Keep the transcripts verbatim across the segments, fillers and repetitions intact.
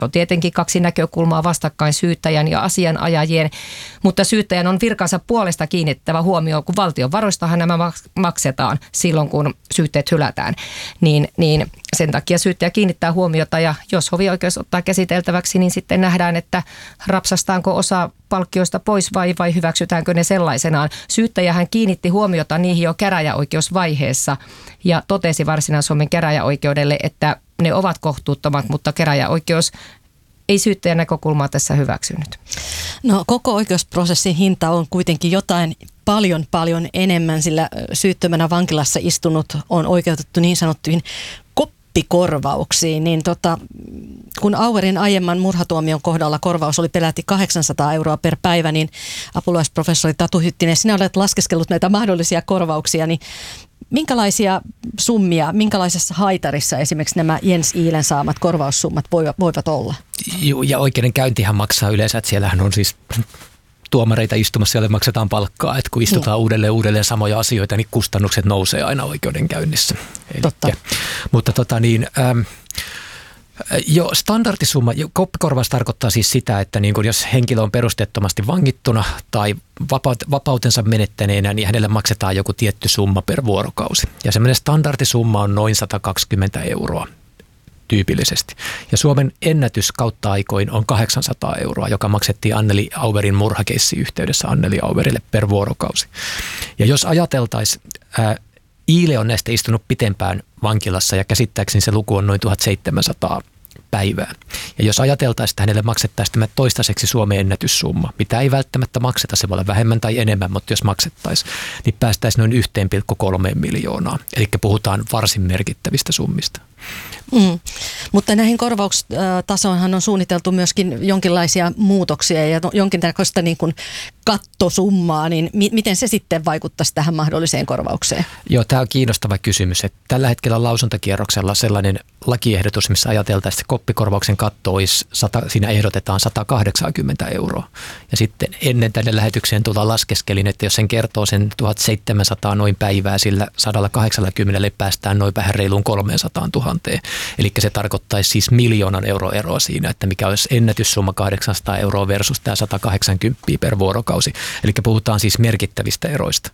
On tietenkin kaksi näkökulmaa vastakkain, syyttäjän ja asianajajien, mutta syyttäjän on virkansa puolesta kiinnittävä huomioon, kun valtion varoistahan nämä maksetaan silloin, kun syytteet hylätään. Niin, niin sen takia syyttäjä kiinnittää huomiota, ja jos hovioikeus ottaa käsiteltäväksi, niin sitten nähdään, että rapsastaanko osa palkkioista pois vai, vai hyväksytäänkö ne sellaisenaan. Syyttäjähän kiinnitti huomiota niihin jo käräjäoikeusvaiheessa ja totesi Varsinais-Suomen käräjäoikeudelle, että ne ovat kohtuuttomat, mutta käräjäoikeus ei syyttäjän näkökulmaa tässä hyväksynyt. No, koko oikeusprosessin hinta on kuitenkin jotain paljon paljon enemmän, sillä syyttömänä vankilassa istunut on oikeutettu niin sanottuihin koppikorvauksiin. Niin tota, kun Auerin aiemman murhatuomion kohdalla korvaus oli peräti kahdeksansataa euroa per päivä, niin apulaisprofessori Tatu Hyttinen, sinä olet laskeskellut näitä mahdollisia korvauksia, niin minkälaisia summia, minkälaisessa haitarissa esimerkiksi nämä Jens Iilen saamat korvaussummat voivat olla? Joo, ja oikeudenkäyntihän maksaa yleensä, että siellähän on siis tuomareita istumassa, joille maksetaan palkkaa, että kun istutaan niin uudelleen uudelleen samoja asioita, niin kustannukset nousee aina oikeudenkäynnissä. Totta. Elikkä, mutta tota niin, äm, jo standardisumma, koppikorvaus tarkoittaa siis sitä, että niin kun jos henkilö on perusteettomasti vangittuna tai vapautensa menettäneenä, niin hänelle maksetaan joku tietty summa per vuorokausi. Ja semmoinen standardisumma on noin sata kaksikymmentä euroa tyypillisesti. Ja Suomen ennätys kautta aikoin on kahdeksansataa euroa, joka maksettiin Anneli Auerin murhakeissin yhteydessä Anneli Auerille per vuorokausi. Ja jos ajateltaisiin, ää, Iile on näistä istunut pitempään vankilassa ja käsittääkseni se luku on noin tuhatseitsemänsataa päivää. Ja jos ajateltaisiin, että hänelle maksettaisiin tämä toistaiseksi Suomen ennätyssumma, mitä ei välttämättä makseta, se voi olla vähemmän tai enemmän, mutta jos maksettaisiin, niin päästäisiin noin yksi pilkku kolme miljoonaa. Eli puhutaan varsin merkittävistä summista. Mm. Mutta näihin korvaustasoonhan on suunniteltu myöskin jonkinlaisia muutoksia ja jonkinlaista niin kuin kattosummaa, niin mi- miten se sitten vaikuttaisi tähän mahdolliseen korvaukseen? Joo, tämä on kiinnostava kysymys. Että tällä hetkellä on lausuntakierroksella sellainen lakiehdotus, missä ajateltaan, että koppikorvauksen katto olisi, sata, siinä ehdotetaan sata kahdeksankymmentä euroa. Ja sitten ennen tänne lähetykseen tulla laskeskelin, että jos sen kertoo sen tuhatseitsemänsataa noin päivää, sillä sata kahdeksankymmentä päästään noin vähän reiluun kolmesataatuhatta. Eli se tarkoittaisi siis miljoonan euro eroa siinä, että mikä olisi ennätyssumma kahdeksansataa euroa versus tämä sata kahdeksankymmentä per vuorokausi. Eli puhutaan siis merkittävistä eroista.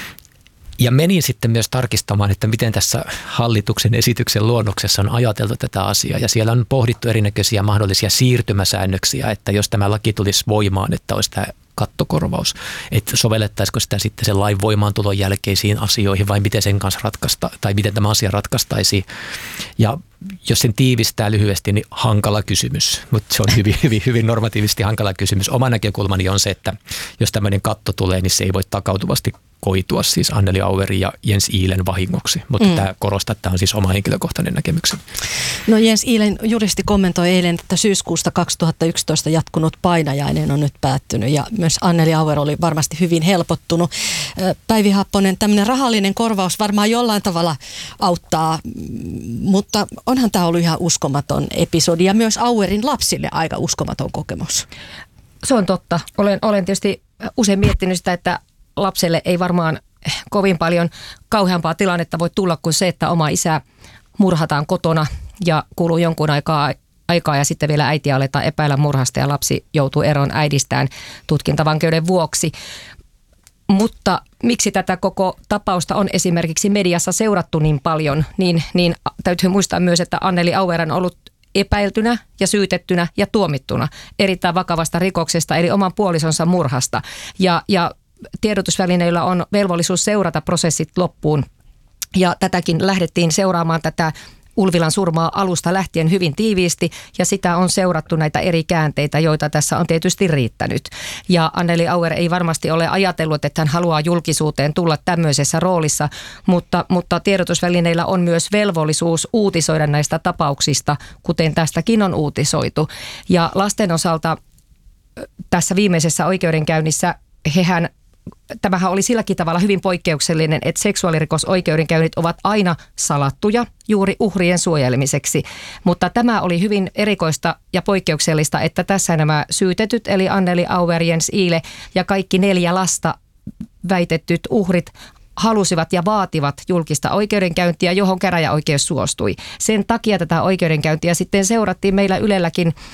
Ja menin sitten myös tarkistamaan, että miten tässä hallituksen esityksen luonnoksessa on ajateltu tätä asiaa. Ja siellä on pohdittu erinäköisiä mahdollisia siirtymäsäännöksiä, että jos tämä laki tulisi voimaan, että olisi tämä kattokorvaus, että sovellettaisiko sitä sitten sen lain voimaantulon jälkeisiin asioihin vai miten sen kanssa ratkaista, tai miten tämä asia ratkaistaisiin. Ja jos sen tiivistää lyhyesti, niin hankala kysymys, mutta se on hyvin, hyvin, hyvin normatiivisesti hankala kysymys. Oma näkökulmani on se, että jos tämmöinen katto tulee, niin se ei voi takautuvasti koitua siis Anneli Auerin ja Jens Iilen vahingoksi, mutta mm. tämä korostaa, että tämä on siis oma henkilökohtainen näkemykseni. No Jens Iilen juristi kommentoi eilen, että syyskuusta kaksituhattayksitoista jatkunut painajainen on nyt päättynyt ja myös Anneli Auer oli varmasti hyvin helpottunut. Päivi Happonen, tämmöinen rahallinen korvaus varmaan jollain tavalla auttaa, mutta onhan tämä ollut ihan uskomaton episodi ja myös Auerin lapsille aika uskomaton kokemus. Se on totta. Olen, olen tietysti usein miettinyt sitä, että lapselle ei varmaan kovin paljon kauheampaa tilannetta voi tulla kuin se, että oma isä murhataan kotona ja kuluu jonkun aikaa, aikaa ja sitten vielä äitiä aletaan epäillä murhasta ja lapsi joutuu eroon äidistään tutkintavankeuden vuoksi. Mutta miksi tätä koko tapausta on esimerkiksi mediassa seurattu niin paljon, niin, niin täytyy muistaa myös, että Anneli Auer on ollut epäiltynä ja syytettynä ja tuomittuna erittäin vakavasta rikoksesta, eli oman puolisonsa murhasta. Ja, ja tiedotusvälineillä on velvollisuus seurata prosessit loppuun. Ja tätäkin lähdettiin seuraamaan tätä Ulvilan surmaa alusta lähtien hyvin tiiviisti ja sitä on seurattu näitä eri käänteitä, joita tässä on tietysti riittänyt. Ja Anneli Auer ei varmasti ole ajatellut, että hän haluaa julkisuuteen tulla tämmöisessä roolissa, mutta, mutta tiedotusvälineillä on myös velvollisuus uutisoida näistä tapauksista, kuten tästäkin on uutisoitu. Ja lasten osalta tässä viimeisessä oikeudenkäynnissä hehän Tämähän oli silläkin tavalla hyvin poikkeuksellinen, että seksuaalirikosoikeudenkäynnit ovat aina salattuja juuri uhrien suojelemiseksi. Mutta tämä oli hyvin erikoista ja poikkeuksellista, että tässä nämä syytetyt, eli Anneli Auer, Jens Iile ja kaikki neljä lasta väitettyt uhrit halusivat ja vaativat julkista oikeudenkäyntiä, johon käräjäoikeus suostui. Sen takia tätä oikeudenkäyntiä sitten seurattiin meillä Ylelläkin